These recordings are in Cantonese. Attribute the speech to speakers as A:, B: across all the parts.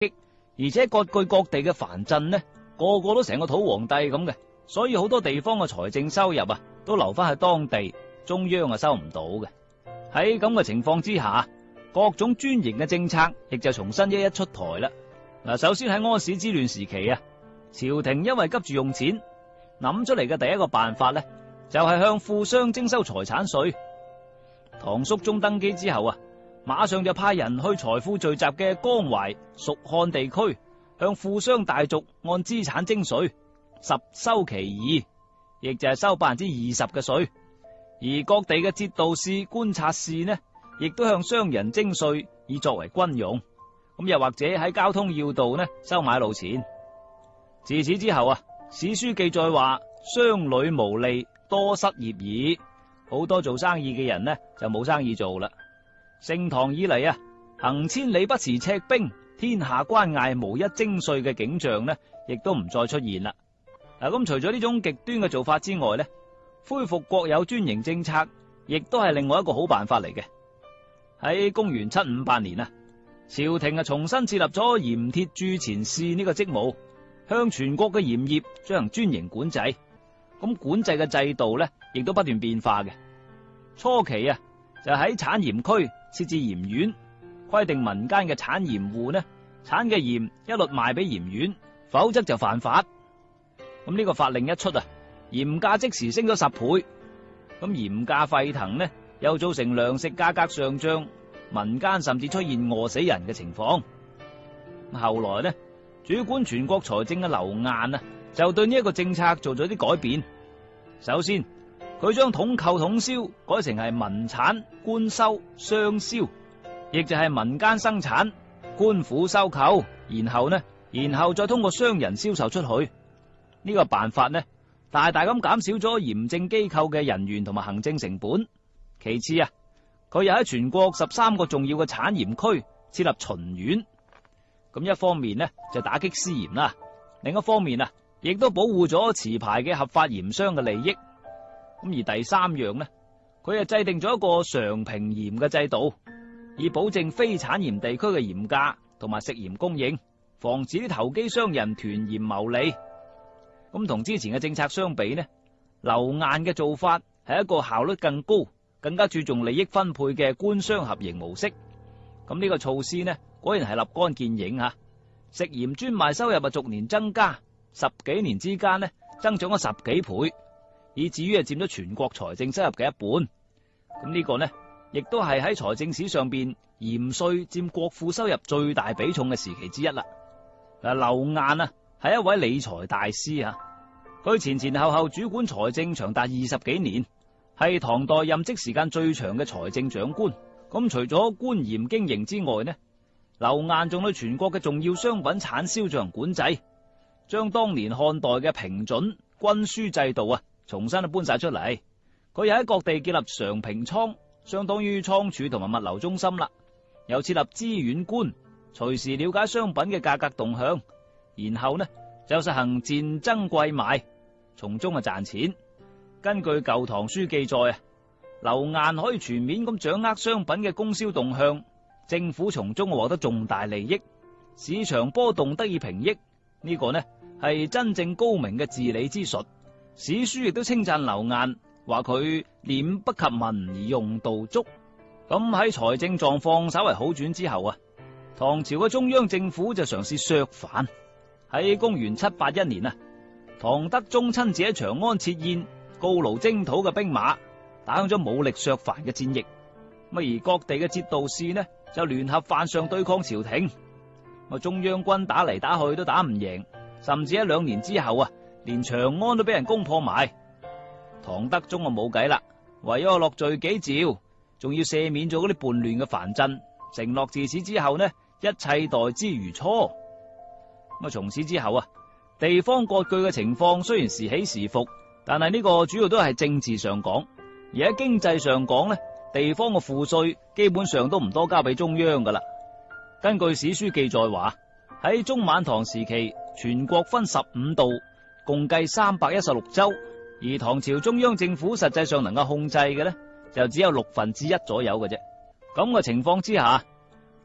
A: 擊，而且割據各地嘅藩鎮呢，個個都成個土皇帝咁嘅，所以好多地方嘅財政收入啊，都留翻喺當地，中央啊收唔到嘅。喺咁嘅情況之下，各種專營嘅政策亦就重新一一出台啦。嗱，首先喺安史之亂時期啊，朝廷因為急住用錢，諗出嚟嘅第一個辦法呢，就係向富商徵收財產稅。唐肅宗登基之後啊，馬上就派人去財富聚集嘅江淮、蜀漢地區，向富商大族按資產徵稅，十收其二，亦就係收20%嘅稅。而各地嘅節度使、觀察使呢，亦都向商人徵稅，以作為軍用。咁又或者喺交通要道呢收買路錢。自此之後啊，史書記載話，商旅無利，多失業矣。好多做生意嘅人呢就冇生意做啦。盛唐以嚟啊，行千里不辭赤兵，天下關隘無一徵稅嘅景象呢，亦都唔再出現啦。嗱，咁除咗呢種極端嘅做法之外呢，恢復國有專營政策，亦都係另外一個好辦法嚟嘅。喺公元758年啊，朝廷啊重新設立咗鹽鐵鑄錢使呢個職務，向全國嘅鹽業進行專營管制。咁管制嘅制度呢，亦都不斷變化嘅。初期啊，就喺產鹽區設置鹽院，規定民間嘅產鹽戶呢，產嘅鹽一律賣俾鹽院，否則就犯法。咁呢個法令一出啊，鹽價即時升咗10倍。咁鹽價沸騰呢，又造成糧食價格上漲，民間甚至出現餓死人嘅情況。後來呢，主管全國財政嘅劉晏啊，就對呢一個政策做咗啲改變。首先，佢將統購統銷改成係民產、官收、商銷，亦就係民間生產，官府收購，然後再通過商人銷售出去。呢個辦法呢，大大咁減少咗鹽政機構嘅人員同埋行政成本。其次啊，佢又喺全國13個重要嘅產鹽區設立巡院。咁一方面呢，就打擊私鹽啦，另一方面啊，亦都保護咗持牌嘅合法鹽商嘅利益。咁而第三樣呢，佢又制定咗一個常平鹽嘅制度，以保證非產鹽地區嘅鹽價同埋食鹽供應，防止啲投機商人囤鹽牟利。咁同之前嘅政策相比呢，劉晏嘅做法係一個效率更高、更加注重利益分配嘅官商合營模式。咁呢個措施呢，果然係立竿見影吓，食鹽專賣收入啊逐年增加，10幾年之間呢，增長咗10幾倍，以至於佔咗全國財政收入嘅一半。咁呢個呢，亦都係喺財政史上邊鹽稅佔國庫收入最大比重嘅時期之一啦。嗱，劉晏啊係一位理財大師啊，佢前後主管財政長達20幾年，係唐代任職時間最長嘅財政長官。咁除咗官鹽經營之外呢，劉晏仲對全國嘅重要商品產銷進行管制，將當年漢代嘅平準均輸制度啊重新搬晒出嚟。佢又喺各地建立常平倉，相當於倉儲同埋物流中心啦。又設立知縣官，隨時了解商品嘅價格動向，然後呢就實行賤增貴賣，從中啊賺錢。根據舊唐書記載啊，劉晏可以全面咁掌握商品嘅供銷動向，政府從中獲得重大利益，市場波動得以平抑。呢個呢係真正高明嘅治理之術。史書亦都稱讚劉晏，話佢廉不及民而用度足。咁喺財政狀況稍為好轉之後啊，唐朝嘅中央政府就嘗試削藩。喺公元781年啊，唐德宗親自喺長安設宴，告勞征討嘅兵馬，打響咗武力削藩嘅戰役。而各地嘅節度使呢就聯合犯上對抗朝廷。中央軍打嚟打去都打唔贏，甚至喺2年之後啊，連長安都俾人攻破埋。唐德宗啊冇計啦，唯有落罪己詔，仲要赦免咗嗰啲叛亂嘅藩鎮，承諾自此之後呢，一切待之如初。從此之後啊，地方割據嘅情況雖然時起時伏，但係呢個主要都係政治上講，而喺經濟上講呢，地方嘅賦稅基本上都唔多交俾中央噶啦。根據史書記載話，喺中晚唐時期，全國分15道，共計316州，而唐朝中央政府實際上能夠控制嘅呢，就只有1/6左右嘅啫。咁嘅情況之下，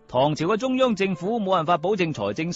A: 唐朝嘅中央政府冇辦法保證財政